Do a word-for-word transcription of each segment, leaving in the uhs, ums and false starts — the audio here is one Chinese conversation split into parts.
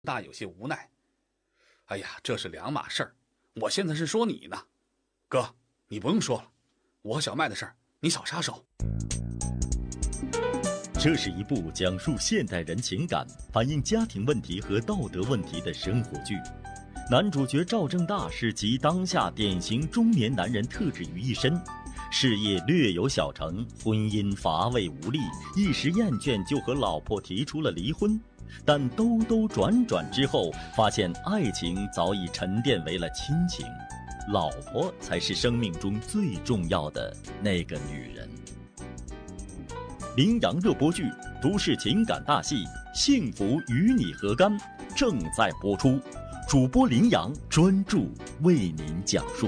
大有些无奈。哎呀，这是两码事儿，我现在是说你呢。哥，你不用说了，我和小麦的事儿，你少插手。 这是一部讲述现代人情感、反映家庭问题和道德问题的生活剧。男主角赵正大是集当下典型中年男人特质于一身，事业略有小成，婚姻乏味无力，一时厌倦就和老婆提出了离婚。但兜兜转转之后，发现爱情早已沉淀为了亲情，老婆才是生命中最重要的那个女人。羚羊热播剧《都市情感大戏幸福与你何干》正在播出，主播羚羊专注为您讲述。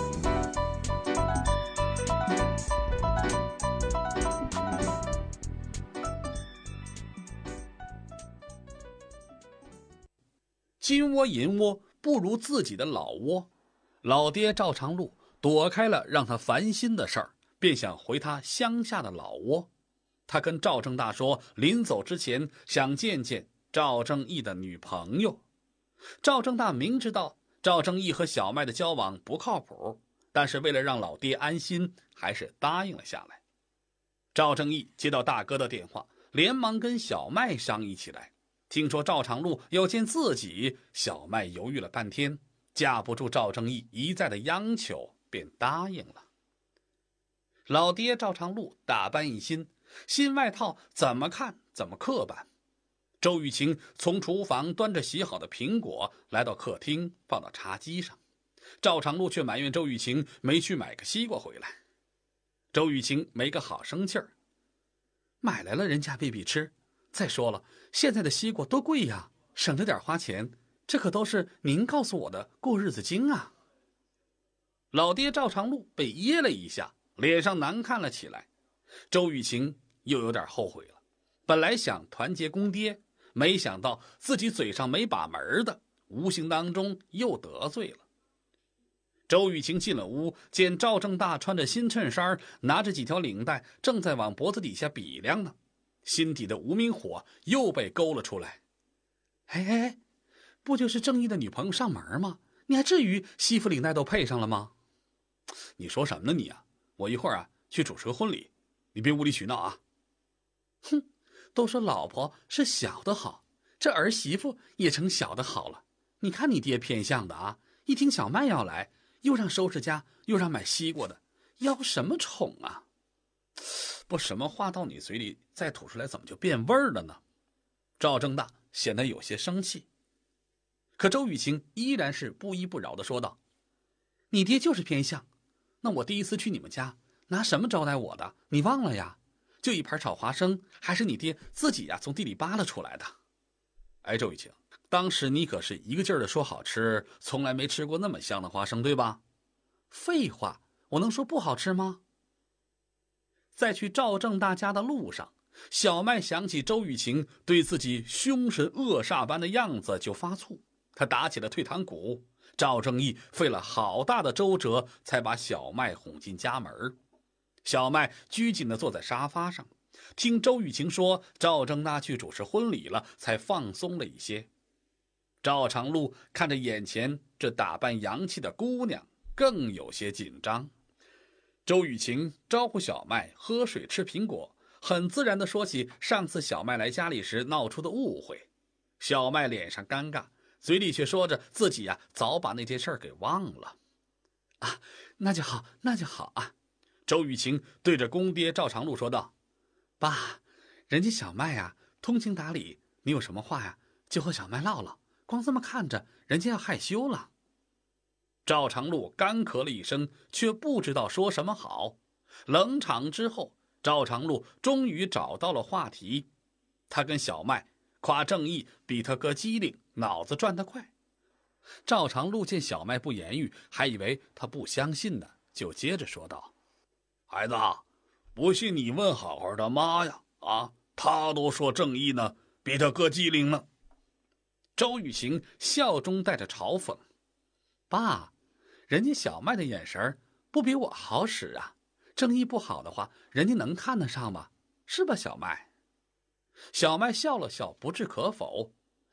金窝银窝不如自己的老窝，老爹赵长禄躲开了让他烦心的事儿，便想回他乡下的老窝。他跟赵正大说，临走之前想见见赵正义的女朋友。赵正大明知道赵正义和小麦的交往不靠谱，但是为了让老爹安心，还是答应了下来。赵正义接到大哥的电话，连忙跟小麦商议起来。听说赵长禄要见自己，小麦犹豫了半天，架不住赵正义一再的央求，便答应了。老爹赵长禄打扮一新，新外套怎么看怎么刻板。周雨晴从厨房端着洗好的苹果来到客厅，放到茶几上。赵长禄却埋怨周雨晴没去买个西瓜回来。周雨晴没个好生气儿，买来了人家未必吃。再说了，现在的西瓜多贵呀，省着点花钱，这可都是您告诉我的过日子经啊。老爹赵长禄被噎了一下，脸上难看了起来。周雨晴又有点后悔了，本来想团结公爹，没想到自己嘴上没把门的，无形当中又得罪了。周雨晴进了屋，见赵正大穿着新衬衫，拿着几条领带，正在往脖子底下比量呢，心底的无名火又被勾了出来。哎哎哎，不就是正义的女朋友上门吗？你还至于西服领带都配上了吗？你说什么呢你啊？我一会儿啊去主持个婚礼，你别无理取闹啊。哼，都说老婆是小的好，这儿媳妇也成小的好了。你看你爹偏向的啊，一听小麦要来，又让收拾家，又让买西瓜的，要什么宠啊？不，什么话到你嘴里再吐出来，怎么就变味儿了呢？赵正大显得有些生气。可周雨晴依然是不依不饶地说道：你爹就是偏向，那我第一次去你们家拿什么招待我的，你忘了呀？就一盘炒花生，还是你爹自己呀从地里扒拉出来的。哎，周雨晴，当时你可是一个劲儿的说好吃，从来没吃过那么香的花生，对吧？废话，我能说不好吃吗？在去赵正大家的路上，小麦想起周雨晴对自己凶神恶煞般的样子就发怵，他打起了退堂鼓。赵正义费了好大的周折才把小麦哄进家门。小麦拘谨地坐在沙发上，听周雨晴说赵正大去主持婚礼了，才放松了一些。赵长禄看着眼前这打扮洋气的姑娘，更有些紧张。周雨晴招呼小麦喝水吃苹果，很自然地说起上次小麦来家里时闹出的误会。小麦脸上尴尬，嘴里却说着自己呀、啊、早把那件事给忘了。啊，那就好，那就好啊。周雨晴对着公爹赵长禄说道：爸，人家小麦呀、啊、通情达理，你有什么话呀就和小麦唠唠，光这么看着人家要害羞了。赵长禄干咳了一声，却不知道说什么好。冷场之后，赵长禄终于找到了话题。他跟小麦夸正义比他哥机灵，脑子转得快。赵长禄见小麦不言语，还以为他不相信呢，就接着说道：孩子，不信你问好好的妈呀，啊，他都说正义呢比他哥机灵呢。周雨晴笑中带着嘲讽：爸，人家小麦的眼神不比我好使啊，正义不好的话，人家能看得上吗？是吧，小麦？小麦笑了笑，不置可否。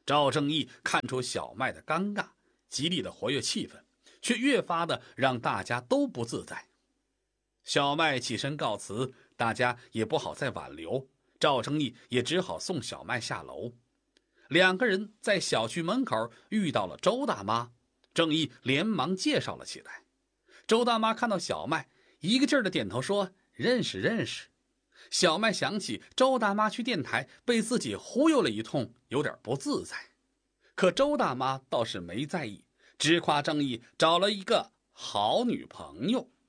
赵正义看出小麦的尴尬，极力的活跃气氛，却越发的让大家都不自在。小麦起身告辞，大家也不好再挽留，赵正义也只好送小麦下楼。两个人在小区门口遇到了周大妈，正义连忙介绍了起来。周大妈看到小麦，一个劲儿的点头说认识认识。小麦想起周大妈去电台被自己忽悠了一通，有点不自在。可周大妈倒是没在意，只夸正义找了一个好女朋友。